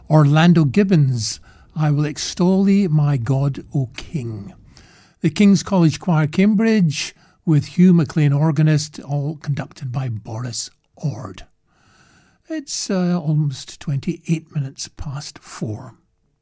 Orlando Gibbons, I Will Extol Thee, My God, O King. The King's College Choir, Cambridge, with Hugh MacLean, organist, all conducted by Boris Ord. It's almost 28 minutes past 4.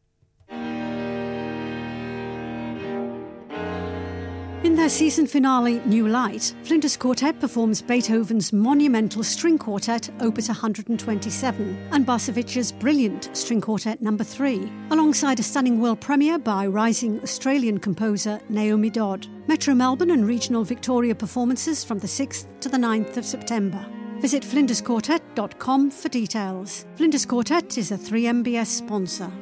In their season finale, New Light, Flinders Quartet performs Beethoven's monumental string quartet, Opus 127, and Barsevich's brilliant string quartet No. 3, alongside a stunning world premiere by rising Australian composer Naomi Dodd. Metro Melbourne and regional Victoria performances from the 6th to the 9th of September. Visit flindersquartet.com for details. Flinders Quartet is a 3MBS sponsor.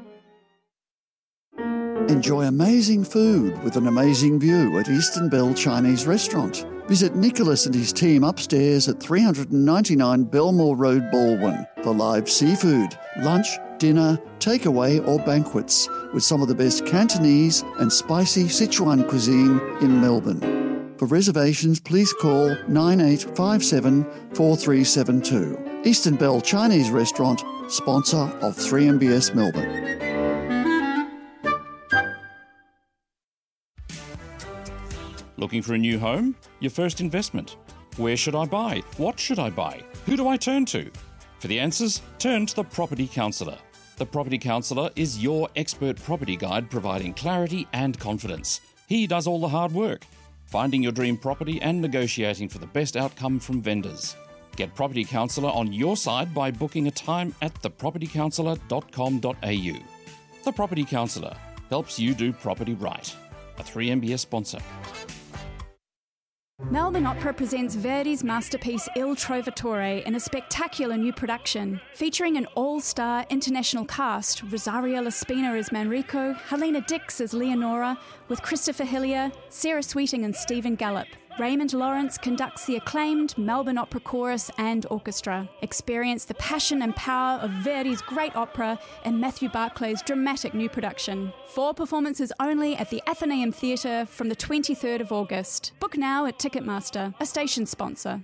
Enjoy amazing food with an amazing view at Eastern Bell Chinese Restaurant. Visit Nicholas and his team upstairs at 399 Belmore Road, Baldwin for live seafood, lunch, dinner, takeaway or banquets with some of the best Cantonese and spicy Sichuan cuisine in Melbourne. For reservations, please call 9857 4372. Eastern Bell Chinese Restaurant, sponsor of 3MBS Melbourne. Looking for a new home? Your first investment? Where should I buy? What should I buy? Who do I turn to? For the answers, turn to the Property Counsellor. The Property Counsellor is your expert property guide providing clarity and confidence. He does all the hard work, finding your dream property and negotiating for the best outcome from vendors. Get Property Counsellor on your side by booking a time at thepropertycounsellor.com.au. The Property Counsellor helps you do property right. A 3MBS sponsor. Melbourne Opera presents Verdi's masterpiece Il Trovatore in a spectacular new production, featuring an all-star international cast, Rosario Laspina as Manrico, Helena Dix as Leonora, with Christopher Hillier, Sarah Sweeting and Stephen Gallup. Raymond Lawrence conducts the acclaimed Melbourne Opera Chorus and Orchestra. Experience the passion and power of Verdi's great opera and Matthew Barclay's dramatic new production. 4 performances only at the Athenaeum Theatre from the 23rd of August. Book now at Ticketmaster, a station sponsor.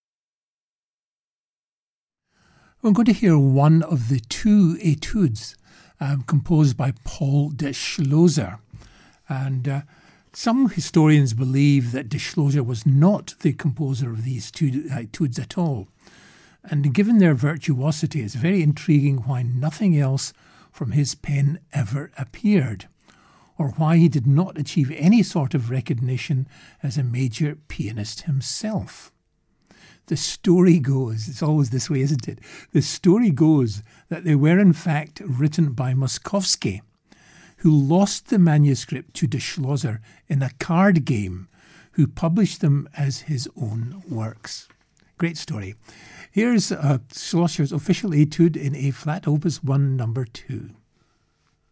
We're going to hear one of the 2 etudes composed by Paul de Schlosser. And some historians believe that de Schlosser was not the composer of these 2 etudes at all. And given their virtuosity, it's very intriguing why nothing else from his pen ever appeared, or why he did not achieve any sort of recognition as a major pianist himself. The story goes, it's always this way, isn't it? The story goes that they were in fact written by Moszkowski, who lost the manuscript to de Schlosser in a card game, who published them as his own works. Great story. Here's Schlosser's official etude in A-flat, Opus 1, number 2.